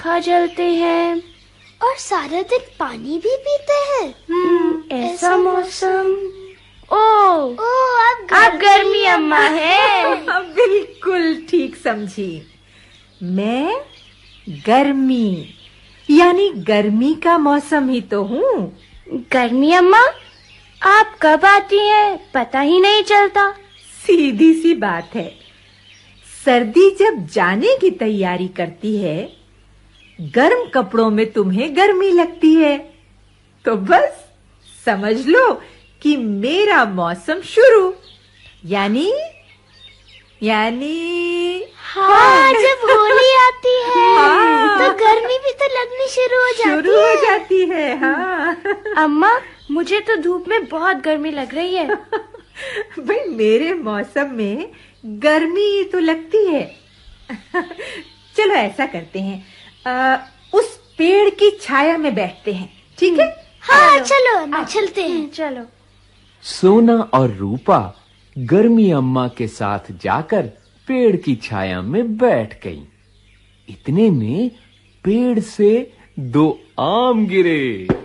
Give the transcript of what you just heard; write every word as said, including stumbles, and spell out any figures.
पंखा जलते हैं और सारा दिन पानी भी पीते हैं। हम्म, ऐसा मौसम। ओ, ओ अब अब गर्मी अम्मा है। बिल्कुल ठीक समझी। मैं गर्मी यानी गर्मी का मौसम ही तो हूँ। गर्मी अम्मा, आप कब आती हैं पता ही नहीं चलता। सीधी सी बात है, सर्दी जब जाने की तैयारी करती है, गर्म कपड़ों में तुम्हें गर्मी लगती है, तो बस समझ लो कि मेरा मौसम शुरू यानी यानी हाँ, जब होली आती है हाँ, तो गर्मी भी तो लगनी शुरू हो जाती शुरू है। हो जाती है। हाँ अम्मा, मुझे तो धूप में बहुत गर्मी लग रही है। भाई, मेरे मौसम में गर्मी तो लगती है। चलो ऐसा करते हैं, आ, उस पेड़ की छाया में बैठते हैं, ठीक है? हाँ चलो अम्मा, चलते हैं। चलो। सोना और रूपा गर्मी अम्मा के साथ जाकर पेड़ की छाया में बैठ गईं। इतने में पेड़ से दो आम गिरे।